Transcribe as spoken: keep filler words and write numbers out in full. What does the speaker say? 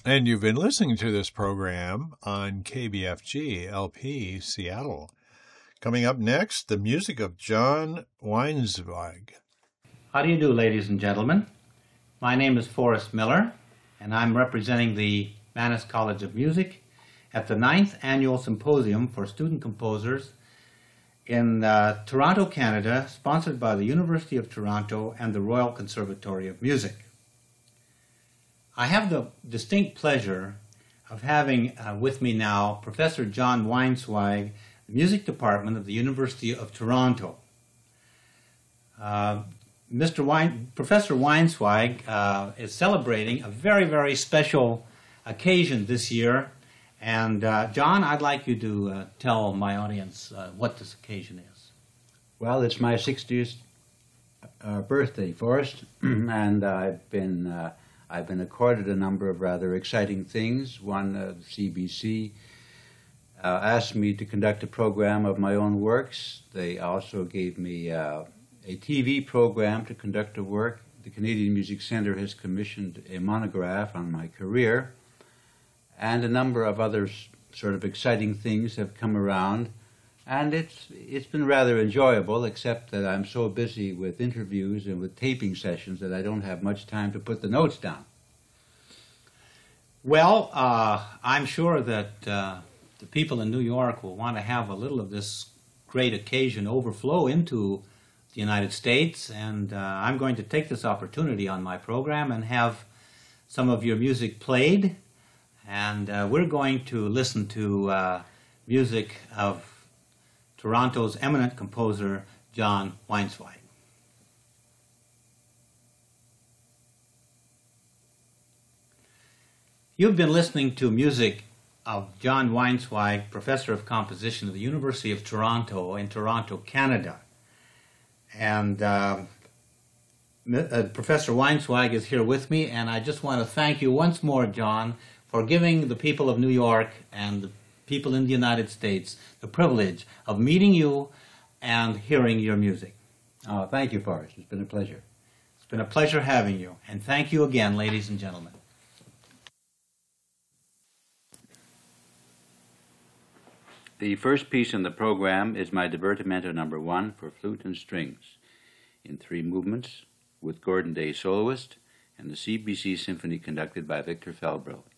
And you've been listening to this program on K B F G L P Seattle. Coming up next, the music of John Weinsweg. How do you do, ladies and gentlemen? My name is Forrest Miller, and I'm representing the Mannes College of Music at the ninth Annual Symposium for Student Composers in uh, Toronto, Canada, sponsored by the University of Toronto and the Royal Conservatory of Music. I have the distinct pleasure of having uh, with me now Professor John Weinsweg, the Music Department of the University of Toronto. Uh, Mister Wein, Professor Weinsweg uh, is celebrating a very, very special occasion this year. And uh, John, I'd like you to uh, tell my audience uh, what this occasion is. Well, it's my sixtieth uh, birthday, Forrest, and I've been uh, I've been accorded a number of rather exciting things. One, uh, the C B C uh, asked me to conduct a program of my own works. They also gave me uh, a T V program to conduct a work. The Canadian Music Centre has commissioned a monograph on my career, and a number of other sort of exciting things have come around, and it's it's been rather enjoyable, except that I'm so busy with interviews and with taping sessions that I don't have much time to put the notes down. Well, uh, I'm sure that uh, the people in New York will want to have a little of this great occasion overflow into the United States, and uh, I'm going to take this opportunity on my program and have some of your music played. And uh, we're going to listen to uh, music of Toronto's eminent composer, John Weinsweg. You've been listening to music of John Weinsweg, Professor of Composition at the University of Toronto in Toronto, Canada. And uh, uh, Professor Weinsweg is here with me, and I just want to thank you once more, John, for giving the people of New York and the people in the United States the privilege of meeting you and hearing your music. Oh, thank you, Forrest. It's been a pleasure. It's been a pleasure having you, and thank you again, ladies and gentlemen. The first piece in the program is my Divertimento number one for flute and strings in three movements with Gordon Day soloist and the C B C Symphony conducted by Victor Felbrough